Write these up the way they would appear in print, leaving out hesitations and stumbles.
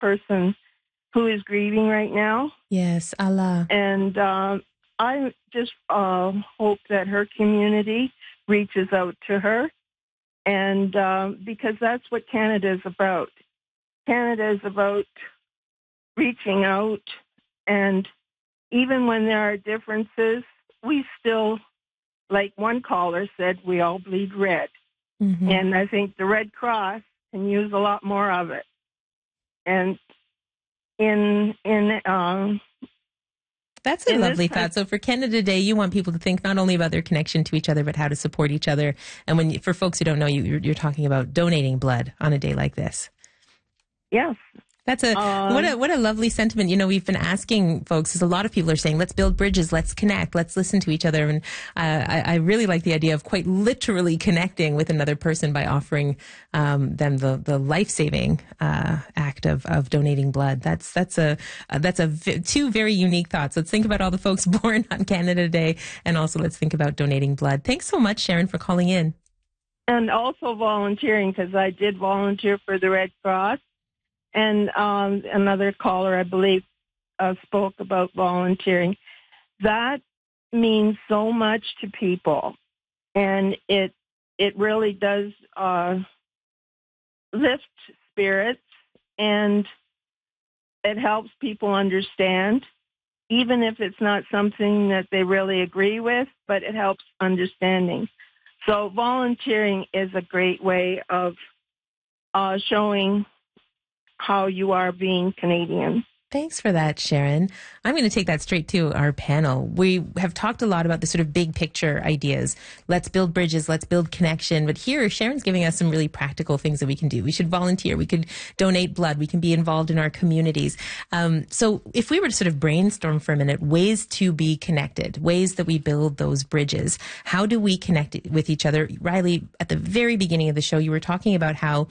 person who is grieving right now. Yes, Allah. And I just hope that her community reaches out to her. And because that's what Canada is about. Canada is about reaching out. And even when there are differences, we still, like one caller said, we all bleed red. Mm-hmm. And I think the Red Cross can use a lot more of it. And that's a lovely thought. So for Canada Day, you want people to think not only about their connection to each other, but how to support each other. And for folks who don't know, you're talking about donating blood on a day like this. Yes. That's what a lovely sentiment. You know, we've been asking folks, as a lot of people are saying, let's build bridges, let's connect, let's listen to each other. And I really like the idea of quite literally connecting with another person by offering them the life-saving act of donating blood. That's two very unique thoughts. Let's think about all the folks born on Canada Day, and also let's think about donating blood. Thanks so much, Sharon, for calling in. And also volunteering, because I did volunteer for the Red Cross. And another caller, I believe, spoke about volunteering. That means so much to people, and it really does lift spirits, and it helps people understand, even if it's not something that they really agree with, but it helps understanding. So volunteering is a great way of showing how you are being Canadian. Thanks for that, Sharon. I'm going to take that straight to our panel. We have talked a lot about the sort of big picture ideas. Let's build bridges, let's build connection. But here, Sharon's giving us some really practical things that we can do. We should volunteer. We could donate blood. We can be involved in our communities. So if we were to sort of brainstorm for a minute, ways to be connected, ways that we build those bridges, how do we connect with each other? Riley, at the very beginning of the show, you were talking about how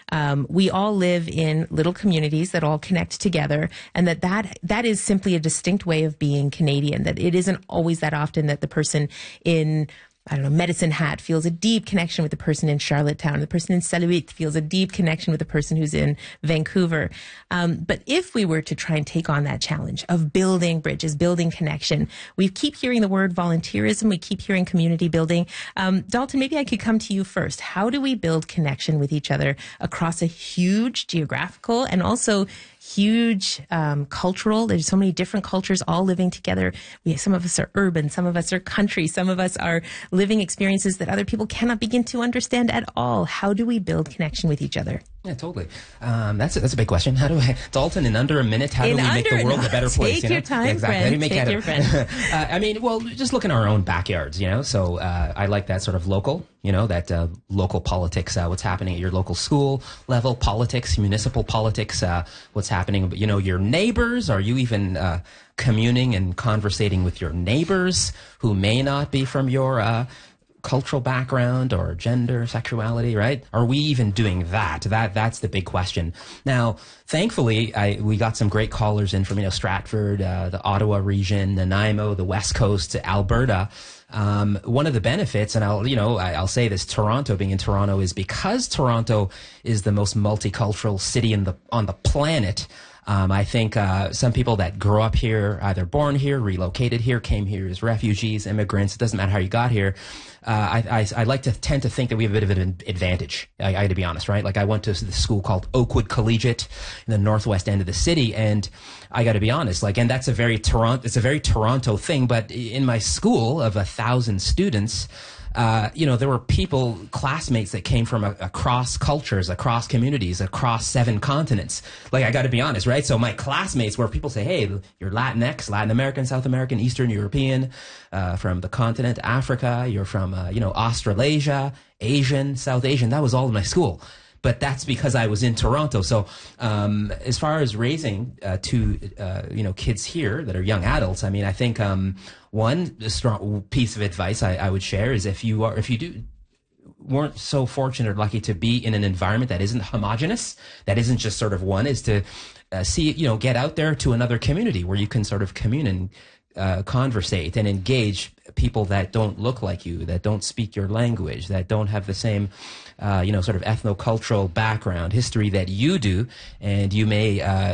we all live in little communities that all connect together, and that is simply a distinct way of being Canadian, that it isn't always that often that the person in, I don't know, Medicine Hat feels a deep connection with the person in Charlottetown. The person in Saluit feels a deep connection with the person who's in Vancouver. But if we were to try and take on that challenge of building bridges, building connection, we keep hearing the word volunteerism. We keep hearing community building. Dalton, maybe I could come to you first. How do we build connection with each other across a huge geographical and also huge cultural? There's so many different cultures all living together. Some of us are urban, some of us are country, some of us are living experiences that other people cannot begin to understand at all. How do we build connection with each other? Yeah, totally. That's a big question. How do Dalton, in under a minute, how do we make the world a better place? Take your time, yeah, exactly. friend. Take your friend. I mean, well, just look in our own backyards, So I like that sort of local, that local politics, what's happening at your local school level, politics, municipal politics, what's happening, your neighbors. Are you even communing and conversating with your neighbors who may not be from your cultural background or gender, sexuality, right? Are we even doing that? That's the big question. Now, thankfully, we got some great callers in from, Stratford, the Ottawa region, Nanaimo, the West Coast, Alberta. One of the benefits, and I'll say this, Toronto, being in Toronto, is because Toronto is the most multicultural city on the planet. I think some people that grow up here, either born here, relocated here, came here as refugees, immigrants, it doesn't matter how you got here. I like to tend to think that we have a bit of an advantage. I got to be honest, right? Like I went to this school called Oakwood Collegiate in the northwest end of the city, and I got to be honest, and that's it's a very Toronto thing, but in my school of 1,000 students, there were classmates that came from across cultures, across communities, across 7 continents. I got to be honest, right? So my classmates were people say, hey, you're Latinx, Latin American, South American, Eastern European, from the continent, Africa, you're from, Australasia, Asian, South Asian. That was all in my school. But that's because I was in Toronto. So as far as raising kids here that are young adults, I mean, I think one strong piece of advice I would share is if you weren't so fortunate or lucky to be in an environment that isn't homogenous, that isn't just sort of one, is to get out there to another community where you can sort of commune and conversate and engage people that don't look like you, that don't speak your language, that don't have the same, sort of ethnocultural background, history that you do, and you may